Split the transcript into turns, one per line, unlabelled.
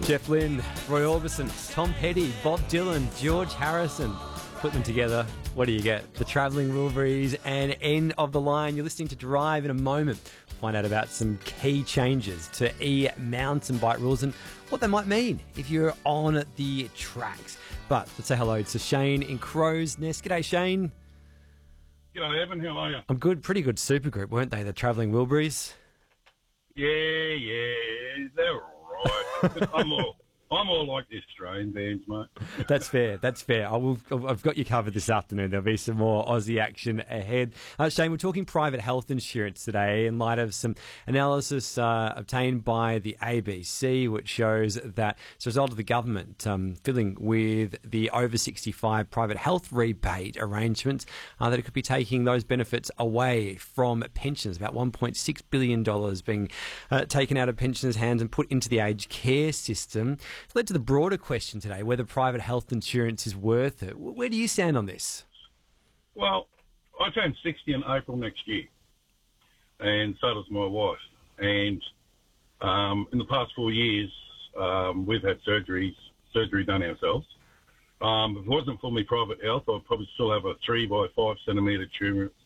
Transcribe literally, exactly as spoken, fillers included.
Jeff Lynne, Roy Orbison, Tom Petty, Bob Dylan, George Harrison. Put them together, what do you get? The Travelling Wilburys and End of the Line. You're listening to Drive in a moment. Find out about some key changes to e-mountain bike rules and what they might mean if you're on the tracks. But let's say hello to Shane in Crow's Nest. G'day, Shane.
G'day, Evan. How are you?
I'm good. Pretty good supergroup, weren't they, the Travelling Wilburys?
Yeah, yeah, they're all right. I'm all, I'm all like the Australian bands, mate.
That's fair. That's fair. I will, I've got you covered this afternoon. There'll be some more Aussie action ahead. Uh, Shane, we're talking private health insurance today in light of some analysis uh, obtained by the A B C, which shows that as a result of the government um, filling with the over sixty-five private health rebate arrangements, uh, that it could be taking those benefits away from pensioners. About one point six billion dollars being uh, taken out of pensioners' hands and put into the aged care system. It's led to the broader question today, whether private health insurance is worth it. Where do you stand on this?
Well, I turn sixty in April next year, and so does my wife. And um, in the past four years, um, we've had surgeries, surgery done ourselves. Um, if it wasn't for my private health, I'd probably still have a three by five centimetre tumour